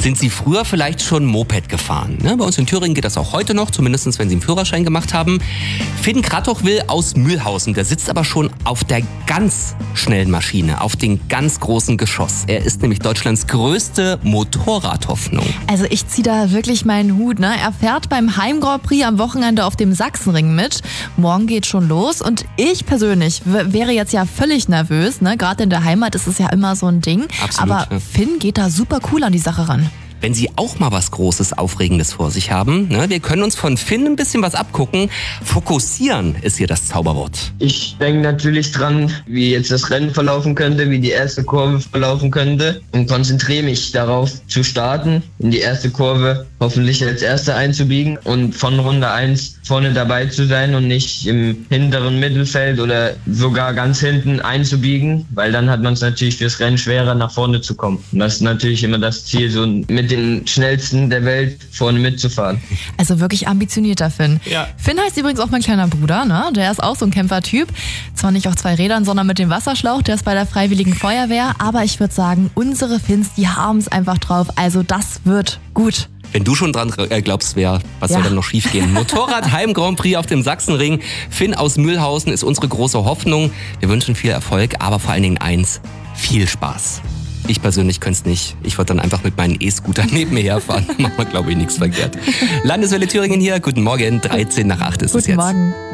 Sind Sie früher vielleicht schon Moped gefahren? Ne? Bei uns in Thüringen geht das auch heute noch, zumindest wenn Sie einen Führerschein gemacht haben. Finn Kratochwil aus Mühlhausen, der sitzt aber schon auf der ganz schnellen Maschine, auf dem ganz großen Geschoss. Er ist nämlich Deutschlands größte Motorradhoffnung. Also ich ziehe da wirklich meinen Hut. Ne? Er fährt beim Heim Grand Prix am Wochenende auf dem Sachsenring mit. Morgen geht schon los und ich persönlich wäre jetzt ja völlig nervös. Ne? Gerade in der Heimat ist es ja immer so ein Ding. Absolut, aber ja. Finn geht da super cool an die Sache ran. Wenn Sie auch mal was Großes, Aufregendes vor sich haben, ne, wir können uns von Finn ein bisschen was abgucken. Fokussieren ist hier das Zauberwort. Ich denke natürlich dran, wie jetzt das Rennen verlaufen könnte, wie die erste Kurve verlaufen könnte und konzentriere mich darauf zu starten, in die erste Kurve hoffentlich als Erster einzubiegen und von Runde 1 vorne dabei zu sein und nicht im hinteren Mittelfeld oder sogar ganz hinten einzubiegen, weil dann hat man es natürlich fürs Rennen schwerer, nach vorne zu kommen. Und das ist natürlich immer das Ziel, so mit den Schnellsten der Welt vorne mitzufahren. Also wirklich ambitionierter Finn. Ja. Finn heißt übrigens auch mein kleiner Bruder, ne? Der ist auch so ein Kämpfertyp. Zwar nicht auf 2 Rädern, sondern mit dem Wasserschlauch. Der ist bei der Freiwilligen Feuerwehr. Aber ich würde sagen, unsere Finns, die haben es einfach drauf. Also das wird gut. Wenn du schon dran glaubst, was soll denn noch schiefgehen? Motorrad Heim Grand Prix auf dem Sachsenring. Finn aus Mühlhausen ist unsere große Hoffnung. Wir wünschen viel Erfolg, aber vor allen Dingen eins, viel Spaß. Ich persönlich könnte es nicht. Ich würde dann einfach mit meinen E-Scooter neben mir herfahren. Machen wir, glaube ich, nichts verkehrt. Landeswelle Thüringen hier. Guten Morgen. 7:13 ist es jetzt. Guten Morgen.